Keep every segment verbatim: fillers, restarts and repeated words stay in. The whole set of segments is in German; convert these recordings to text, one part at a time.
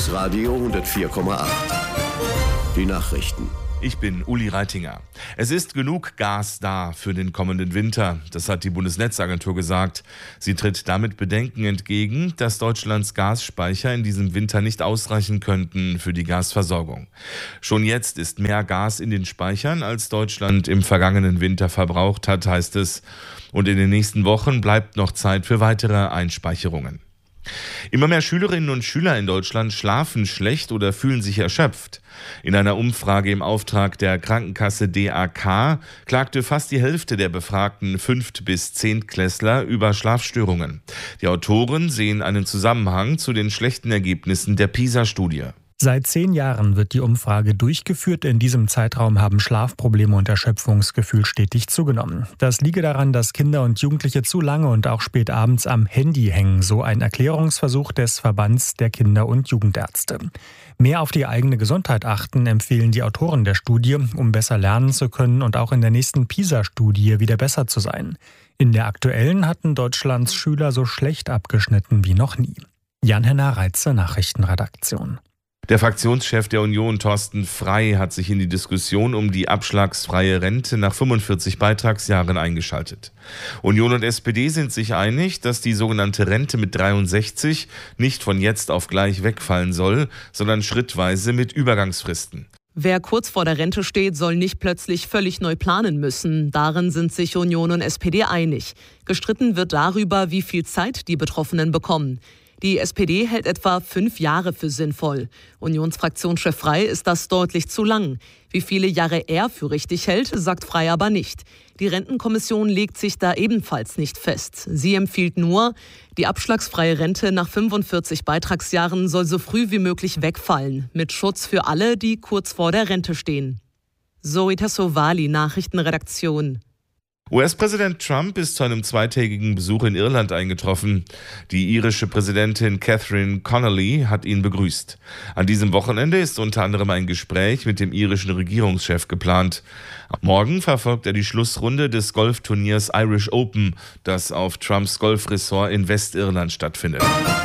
Bundesradio hundertvier Komma acht. Die Nachrichten. Ich bin Uli Reitinger. Es ist genug Gas da für den kommenden Winter. Das hat die Bundesnetzagentur gesagt. Sie tritt damit Bedenken entgegen, dass Deutschlands Gasspeicher in diesem Winter nicht ausreichen könnten für die Gasversorgung. Schon jetzt ist mehr Gas in den Speichern, als Deutschland im vergangenen Winter verbraucht hat, heißt es. Und in den nächsten Wochen bleibt noch Zeit für weitere Einspeicherungen. Immer mehr Schülerinnen und Schüler in Deutschland schlafen schlecht oder fühlen sich erschöpft. In einer Umfrage im Auftrag der Krankenkasse D A K klagte fast die Hälfte der befragten Fünft- bis Zehntklässler über Schlafstörungen. Die Autoren sehen einen Zusammenhang zu den schlechten Ergebnissen der PISA-Studie. Seit zehn Jahren wird die Umfrage durchgeführt. In diesem Zeitraum haben Schlafprobleme und Erschöpfungsgefühl stetig zugenommen. Das liege daran, dass Kinder und Jugendliche zu lange und auch spät abends am Handy hängen, so ein Erklärungsversuch des Verbands der Kinder- und Jugendärzte. Mehr auf die eigene Gesundheit achten, empfehlen die Autoren der Studie, um besser lernen zu können und auch in der nächsten PISA-Studie wieder besser zu sein. In der aktuellen hatten Deutschlands Schüler so schlecht abgeschnitten wie noch nie. Jan-Henner Reitze, Nachrichtenredaktion. Der Fraktionschef der Union, Thorsten Frey, hat sich in die Diskussion um die abschlagsfreie Rente nach fünfundvierzig Beitragsjahren eingeschaltet. Union und S P D sind sich einig, dass die sogenannte Rente mit dreiundsechzig nicht von jetzt auf gleich wegfallen soll, sondern schrittweise mit Übergangsfristen. Wer kurz vor der Rente steht, soll nicht plötzlich völlig neu planen müssen. Darin sind sich Union und S P D einig. Gestritten wird darüber, wie viel Zeit die Betroffenen bekommen. Die S P D hält etwa fünf Jahre für sinnvoll. Unionsfraktionschef Frey ist das deutlich zu lang. Wie viele Jahre er für richtig hält, sagt Frey aber nicht. Die Rentenkommission legt sich da ebenfalls nicht fest. Sie empfiehlt nur, die abschlagsfreie Rente nach fünfundvierzig Beitragsjahren soll so früh wie möglich wegfallen, mit Schutz für alle, die kurz vor der Rente stehen. Zoe Tassovali, Nachrichtenredaktion. U S-Präsident Trump ist zu einem zweitägigen Besuch in Irland eingetroffen. Die irische Präsidentin Catherine Connolly hat ihn begrüßt. An diesem Wochenende ist unter anderem ein Gespräch mit dem irischen Regierungschef geplant. Morgen verfolgt er die Schlussrunde des Golfturniers Irish Open, das auf Trumps Golfresort in Westirland stattfindet.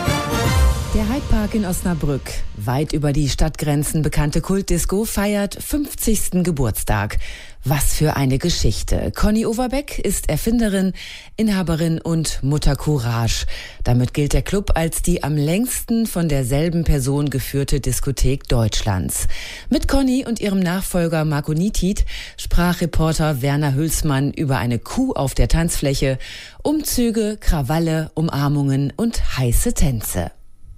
Der Hyde Park in Osnabrück, weit über die Stadtgrenzen bekannte Kultdisco, feiert fünfzigsten Geburtstag. Was für eine Geschichte. Conny Overbeck ist Erfinderin, Inhaberin und Mutter Courage. Damit gilt der Club als die am längsten von derselben Person geführte Diskothek Deutschlands. Mit Conny und ihrem Nachfolger Marco Nitit sprach Reporter Werner Hülsmann über eine Kuh auf der Tanzfläche, Umzüge, Krawalle, Umarmungen und heiße Tänze.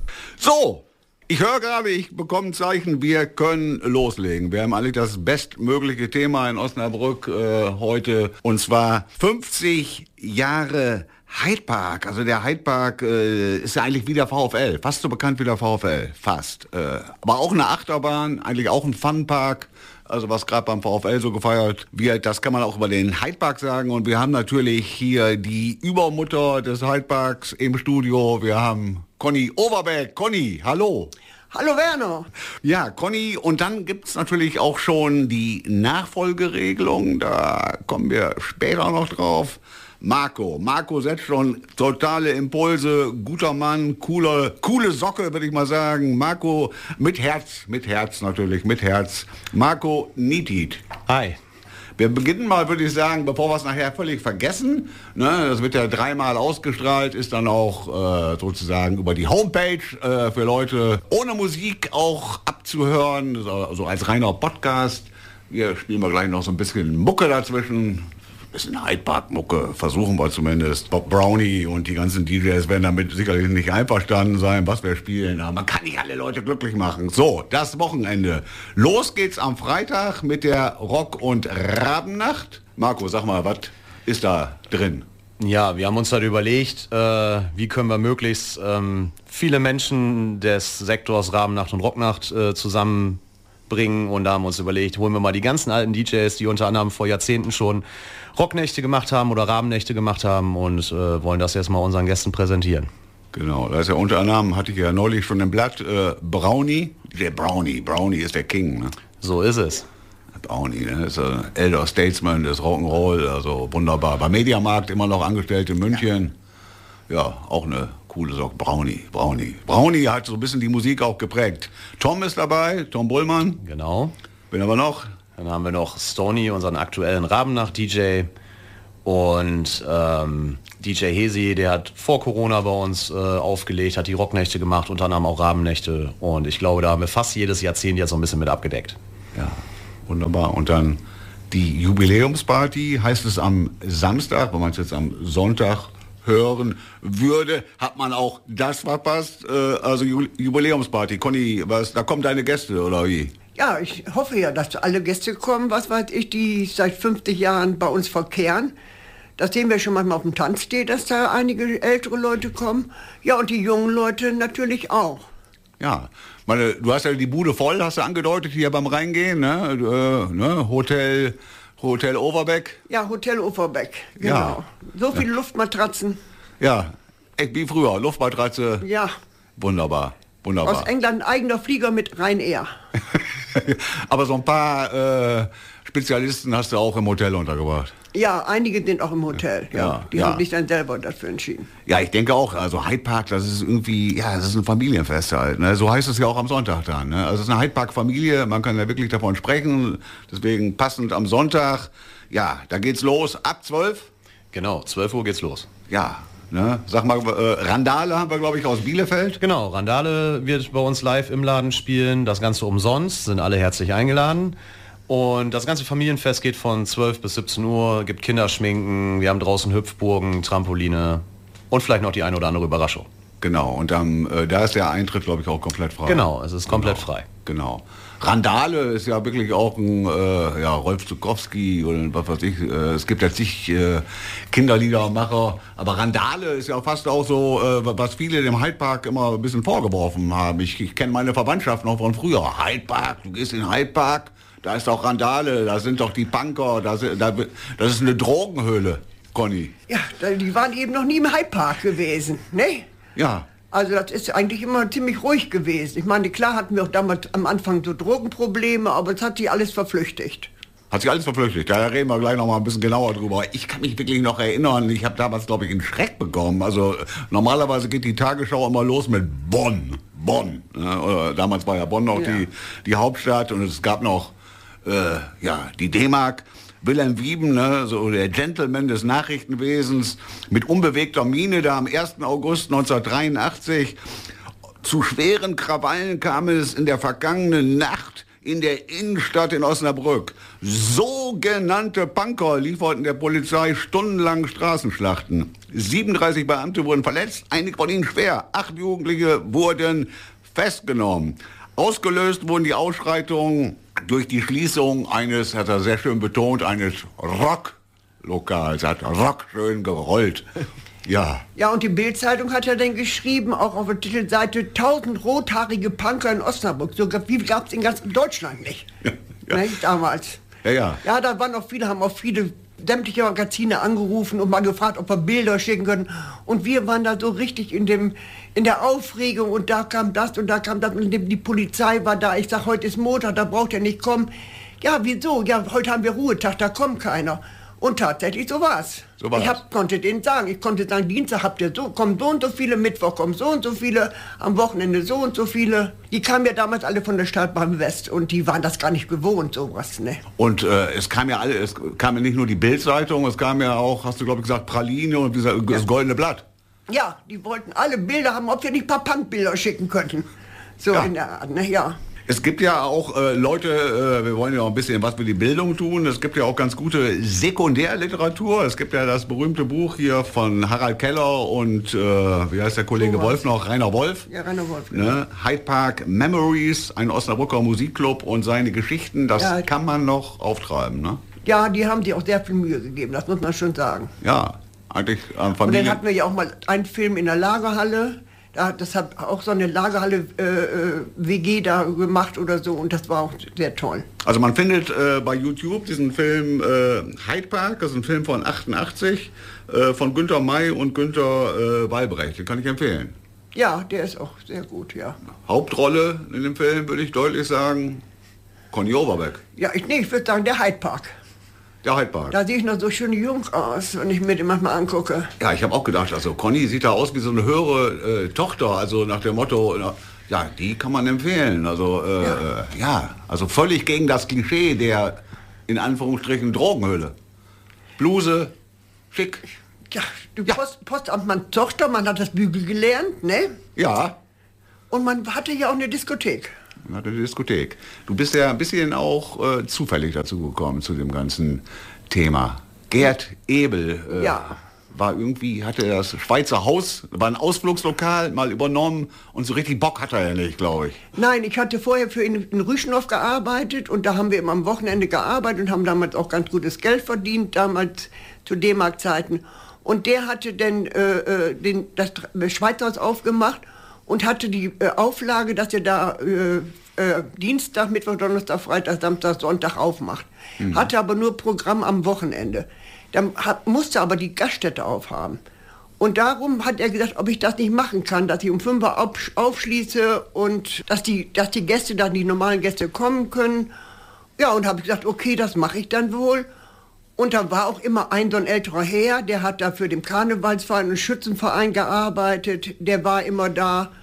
So, ich höre gerade, ich bekomme ein Zeichen, wir können loslegen. Wir haben eigentlich das bestmögliche Thema in Osnabrück äh, heute, und zwar fünfzig Jahre Hyde Park. Also der Hyde Park äh, ist ja eigentlich wie der VfL, fast so bekannt wie der VfL, fast. Äh, aber auch eine Achterbahn, eigentlich auch ein Funpark. Also was gerade beim VfL so gefeiert wird, das kann man auch über den Hyde Park sagen. Und wir haben natürlich hier die Übermutter des Hyde Parks im Studio. Wir haben Conny Overbeck. Conny, hallo. Hallo Werner. Ja, Conny, und dann gibt's natürlich auch schon die Nachfolgeregelung. Da kommen wir später noch drauf. Marco. Marco setzt schon totale Impulse, guter Mann, coole, coole Socke, würde ich mal sagen. Marco mit Herz, mit Herz natürlich, mit Herz. Marco Nitit. Hi. Wir beginnen mal, würde ich sagen, bevor wir es nachher völlig vergessen. Ne, das wird ja dreimal ausgestrahlt, ist dann auch äh, sozusagen über die Homepage äh, für Leute ohne Musik auch abzuhören, also als reiner Podcast. Wir spielen wir gleich noch so ein bisschen Mucke dazwischen. Bisschen Hyde Park Mucke, versuchen wir zumindest. Bob Brownie und die ganzen D Js werden damit sicherlich nicht einverstanden sein, was wir spielen. Aber man kann nicht alle Leute glücklich machen. So, das Wochenende. Los geht's am Freitag mit der Rock- und Rabennacht. Marco, sag mal, was ist da drin? Ja, wir haben uns halt überlegt, äh, wie können wir möglichst ähm, viele Menschen des Sektors Rabennacht und Rocknacht äh, zusammenbringen. Und da haben wir uns überlegt, holen wir mal die ganzen alten D Js, die unter anderem vor Jahrzehnten schon Rocknächte gemacht haben oder Rabennächte gemacht haben, und äh, wollen das jetzt mal unseren Gästen präsentieren. Genau, da ist ja unter anderem, hatte ich ja neulich schon im Blatt, äh, Brownie. Der Brownie, Brownie ist der King, ne? So ist es. Brownie, ne? Ist ein Elder Statesman des Rock'n'Roll, also wunderbar. Beim Mediamarkt immer noch angestellt in München. Ja, auch eine coole Socke. Brownie, Brownie. Brownie hat so ein bisschen die Musik auch geprägt. Tom ist dabei, Tom Bullmann. Genau. Wen haben wir noch? Dann haben wir noch Stony, unseren aktuellen Rabennacht-D J. Und ähm, D J Hesi, der hat vor Corona bei uns äh, aufgelegt, hat die Rocknächte gemacht, unter anderem auch Rabennächte. Und ich glaube, da haben wir fast jedes Jahrzehnt jetzt so ein bisschen mit abgedeckt. Ja, wunderbar. Und dann die Jubiläumsparty, heißt es am Samstag, wenn man es jetzt am Sonntag hören würde, hat man auch das verpasst. Äh, also Ju- Jubiläumsparty. Conny, was, da kommen deine Gäste, oder wie? Ja, ich hoffe ja, dass alle Gäste kommen, was weiß ich, die seit fünfzig Jahren bei uns verkehren. Das sehen wir schon manchmal auf dem Tanztee, dass da einige ältere Leute kommen. Ja, und die jungen Leute natürlich auch. Ja, meine, du hast ja die Bude voll, hast du angedeutet, hier beim Reingehen, ne? Äh, ne? Hotel, Hotel Overbeck. Ja, Hotel Overbeck, genau. Ja. So viele Luftmatratzen. Ja, echt wie früher, Luftmatratze. Ja. Wunderbar, wunderbar. Aus England ein eigener Flieger mit Ryanair. Aber so ein paar äh, Spezialisten hast du auch im Hotel untergebracht. Ja, einige sind auch im Hotel. Ja, Ja, die ja. haben sich dann selber dafür entschieden. Ja, ich denke auch, also Hyde Park, das ist irgendwie, ja, das ist ein Familienfest halt, ne? So heißt es ja auch am Sonntag dann, ne? Also es ist eine Hyde Park Familie, man kann ja wirklich davon sprechen, deswegen passend am Sonntag, ja, da geht's los, ab zwölf. Genau, zwölf Uhr geht's los. Ja, ne? Sag mal, äh, Randale haben wir, glaube ich, aus Bielefeld. Genau, Randale wird bei uns live im Laden spielen, das Ganze umsonst, sind alle herzlich eingeladen. Und das ganze Familienfest geht von zwölf bis siebzehn Uhr, gibt Kinderschminken, wir haben draußen Hüpfburgen, Trampoline und vielleicht noch die eine oder andere Überraschung. Genau, und dann, äh, da ist der Eintritt, glaube ich, auch komplett frei. Genau, es ist komplett genau, frei. Genau. Randale ist ja wirklich auch ein, äh, ja, Rolf Zukowski oder was weiß ich, äh, es gibt ja zig äh, Kinderliedermacher, aber Randale ist ja fast auch so, äh, was viele dem Hyde Park immer ein bisschen vorgeworfen haben. Ich, ich kenne meine Verwandtschaft noch von früher. Hyde Park, du gehst in Hyde Park, da ist doch Randale, da sind doch die Punker, da, sind- da, das ist eine Drogenhöhle, Conny. Ja, da- die waren eben noch nie im Hyde Park gewesen, ne? Ja. Also das ist eigentlich immer ziemlich ruhig gewesen. Ich meine, klar hatten wir auch damals am Anfang so Drogenprobleme, aber es hat sich alles verflüchtigt. Hat sich alles verflüchtigt. Da reden wir gleich noch mal ein bisschen genauer drüber. Ich kann mich wirklich noch erinnern, ich habe damals, glaube ich, einen Schreck bekommen. Also normalerweise geht die Tagesschau immer los mit Bonn. Bonn. Ja, oder damals war ja Bonn noch Ja. die, die Hauptstadt und es gab noch äh, ja, die D-Mark. Wilhelm Wieben, ne, so der Gentleman des Nachrichtenwesens, mit unbewegter Miene, da am ersten August neunzehnhundertdreiundachtzig. Zu schweren Krawallen kam es in der vergangenen Nacht in der Innenstadt in Osnabrück. Sogenannte Punker lieferten der Polizei stundenlang Straßenschlachten. siebenunddreißig Beamte wurden verletzt, einige von ihnen schwer. Acht Jugendliche wurden festgenommen. Ausgelöst wurden die Ausschreitungen durch die Schließung eines, hat er sehr schön betont, eines Rocklokals. Hat Rock schön gerollt. Ja. Ja, und die Bild-Zeitung hat ja dann geschrieben, auch auf der Titelseite, tausend rothaarige Punker in Osnabrück. So wie gab es in ganz Deutschland nicht. Ja, ja. Ne, damals. Ja, ja. Ja, da waren auch viele, haben auch viele sämtliche Magazine angerufen und mal gefragt, ob wir Bilder schicken können. Und wir waren da so richtig in dem, in der Aufregung und da kam das und da kam das und die Polizei war da. Ich sag, heute ist Montag, da braucht ihr nicht kommen. Ja, wieso? Ja, heute haben wir Ruhetag, da kommt keiner. Und tatsächlich, so war's. So war's. Ich hab, konnte denen sagen, ich konnte sagen, Dienstag habt ihr so, kommen so und so viele, Mittwoch kommen so und so viele, am Wochenende so und so viele. Die kamen ja damals alle von der Stadtbahn West und die waren das gar nicht gewohnt, sowas, ne? Und äh, es kam ja alle, es kam ja nicht nur die Bildzeitung, es kam ja auch, hast du glaube ich gesagt, Praline und dieser, das Goldene Blatt. Ja, die wollten alle Bilder haben, ob wir nicht ein paar Punkbilder schicken könnten. So Ja. in der Art, ne? Ja. Es gibt ja auch äh, Leute, äh, wir wollen ja auch ein bisschen was für die Bildung tun, es gibt ja auch ganz gute Sekundärliteratur. Es gibt ja das berühmte Buch hier von Harald Keller und, äh, wie heißt der Kollege Thomas. Wolf noch, Rainer Wolf. Ja, Rainer Wolf. Ne? Hyde Park Memories, ein Osnabrücker Musikclub und seine Geschichten, das Ja. kann man noch auftreiben. Ne? Ja, die haben sich auch sehr viel Mühe gegeben, das muss man schon sagen. Ja, eigentlich äh, Und Familie. dann hatten wir ja auch mal einen Film in der Lagerhalle. Da, das hat auch so eine Lagerhalle-W G da gemacht oder so und das war auch sehr toll. Also man findet äh, bei YouTube diesen Film äh, Hyde Park, das ist ein Film von achtundachtzig, äh, von Günter May und Günter äh, Walbrecht, den kann ich empfehlen. Ja, der ist auch sehr gut, ja. Hauptrolle in dem Film, würde ich deutlich sagen, Conny Overbeck. Ja, ich, nee, ich würde sagen, der Hyde Park. Der Heidpark. Da sehe ich noch so schön jung aus, wenn ich mir den manchmal angucke. Ja, ich habe auch gedacht, also Conny sieht da aus wie so eine höhere äh, Tochter, also nach dem Motto, na, ja, die kann man empfehlen. Also äh, ja. ja, also völlig gegen das Klischee der, in Anführungsstrichen, Drogenhöhle. Bluse, schick. Ja, du Ja. Post, Postamtmann Tochter, man hat das Bügel gelernt, ne? Ja, Und man hatte ja auch eine Diskothek. man hatte die Diskothek. Du bist ja ein bisschen auch äh, zufällig dazu gekommen, zu dem ganzen Thema. Gerd Ebel äh, Ja. war irgendwie, hatte das Schweizer Haus, war ein Ausflugslokal, mal übernommen und so richtig Bock hatte er ja nicht, glaube ich. Nein, ich hatte vorher für ihn in Rüschenhof gearbeitet und da haben wir immer am Wochenende gearbeitet und haben damals auch ganz gutes Geld verdient, damals zu D-Mark-Zeiten. Und der hatte dann äh, äh, den, das Schweizer Haus aufgemacht und hatte die äh, Auflage, dass er da äh, äh, Dienstag, Mittwoch, Donnerstag, Freitag, Samstag, Sonntag aufmacht. Mhm. Hatte aber nur Programm am Wochenende. Dann hat, musste aber die Gaststätte aufhaben. Und darum hat er gesagt, ob ich das nicht machen kann, dass ich um fünf Uhr auf, aufschließe und dass die, dass die Gäste dann, die normalen Gäste kommen können. Ja, und habe ich gesagt, okay, das mache ich dann wohl. Und da war auch immer ein so ein älterer Herr, der hat da für den Karnevalsverein und Schützenverein gearbeitet, der war immer da.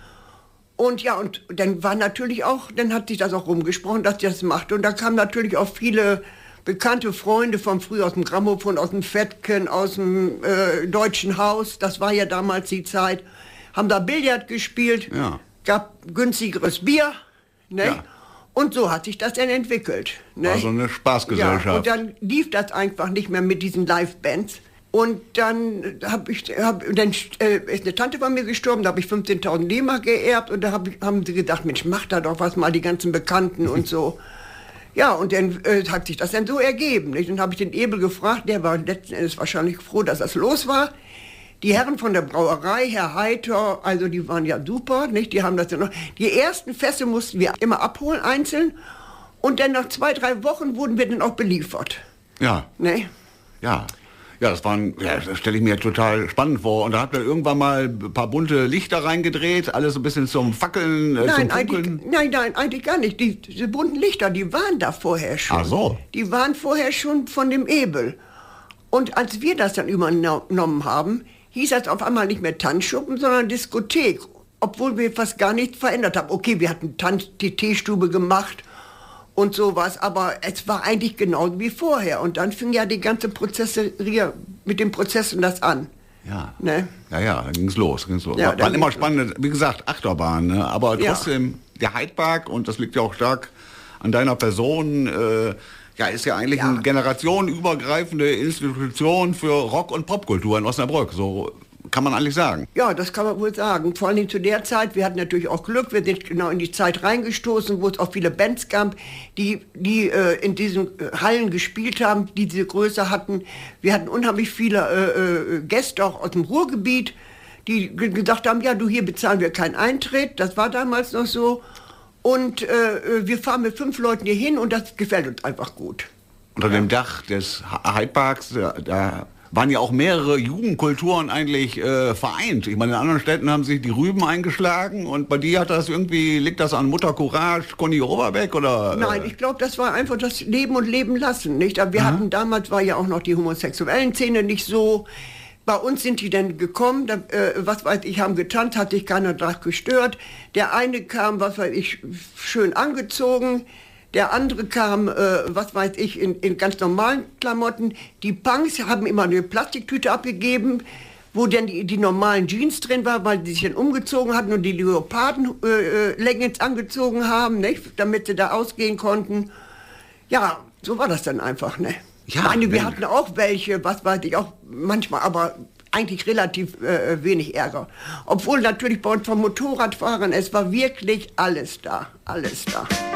Und ja, und dann war natürlich auch, dann hat sich das auch rumgesprochen, dass der das macht. Und da kamen natürlich auch viele bekannte Freunde von früher aus dem Grammophon, aus dem Fettken, aus dem äh, Deutschen Haus, das war ja damals die Zeit, haben da Billard gespielt, Ja. gab günstigeres Bier, ne? Ja. Und so hat sich das dann entwickelt. Ne? War so eine Spaßgesellschaft. Ja, und dann lief das einfach nicht mehr mit diesen Live-Bands. Und dann habe ich, hab, dann äh, ist eine Tante von mir gestorben, da habe ich fünfzehntausend D-Mark geerbt und da hab ich, haben sie gedacht, Mensch, mach da doch was mal, die ganzen Bekannten und so. Ja, und dann äh, hat sich das dann so ergeben. Nicht? Dann habe ich den Ebel gefragt, der war letzten Endes wahrscheinlich froh, dass das los war. Die Herren von der Brauerei, Herr Heiter, also die waren ja super, nicht? Die haben das ja noch. Die ersten Fässer mussten wir immer abholen, einzeln. Und dann nach zwei, drei Wochen wurden wir dann auch beliefert. Ja, Ne? ja. Ja, das waren, ja, das stelle ich mir total spannend vor. Und da hat man irgendwann mal ein paar bunte Lichter reingedreht, alles so ein bisschen zum Fackeln, äh, Nein, zum eigentlich, Funkeln. nein, nein, eigentlich gar nicht. Die, diese bunten Lichter, die waren da vorher schon. Ach so. Die waren vorher schon von dem Ebel. Und als wir das dann übernommen haben, hieß das auf einmal nicht mehr Tanzschuppen, sondern Diskothek. Obwohl wir fast gar nichts verändert haben. Okay, wir hatten Tanz, die Teestube gemacht und sowas, aber es war eigentlich genauso wie vorher. Und dann fing ja die ganze Prozesserie mit den Prozessen das an. Ja. Ne? Ja, ja, da ging's los, ging's los. Ja, War, dann waren immer ging's spannende, wie gesagt, Achterbahn, ne? Aber Ja. trotzdem, der Heidpark, und das liegt ja auch stark an deiner Person, äh, ja, ist ja eigentlich Ja. eine generationenübergreifende Institution für Rock- und Popkultur in Osnabrück, so kann man eigentlich sagen. Ja, das kann man wohl sagen. Vor allem zu der Zeit, wir hatten natürlich auch Glück, wir sind genau in die Zeit reingestoßen, wo es auch viele Bands gab, die, die äh, in diesen äh, Hallen gespielt haben, die diese Größe hatten. Wir hatten unheimlich viele äh, äh, Gäste auch aus dem Ruhrgebiet, die ge- gesagt haben, ja, du, hier bezahlen wir keinen Eintritt. Das war damals noch so. Und äh, wir fahren mit fünf Leuten hier hin und das gefällt uns einfach gut. Unter dem Dach des Ha- Heidparks, da, da waren ja auch mehrere Jugendkulturen eigentlich äh, vereint. Ich meine, in anderen Städten haben sich die Rüben eingeschlagen und bei dir hat das irgendwie, liegt das an Mutter Courage, Conny Overbeck oder? Äh, Nein, ich glaube, das war einfach das Leben und Leben lassen, nicht? Aber wir hatten damals, war ja auch noch die homosexuellen Szene nicht so. Bei uns sind die dann gekommen, da, äh, was weiß ich, haben getanzt, hat sich keiner dran gestört. Der eine kam, was weiß ich, schön angezogen. Der andere kam, äh, was weiß ich, in, in ganz normalen Klamotten. Die Punks haben immer eine Plastiktüte abgegeben, wo dann die, die normalen Jeans drin waren, weil die sich dann umgezogen hatten und die Leoparden-Leggings äh, angezogen haben, nicht? Damit sie da ausgehen konnten. Ja, so war das dann einfach, ne? Ja, ich meine, wir wenn- hatten auch welche, was weiß ich, auch manchmal, aber eigentlich relativ äh, wenig Ärger. Obwohl natürlich bei uns von Motorradfahrern, es war wirklich alles da, alles da.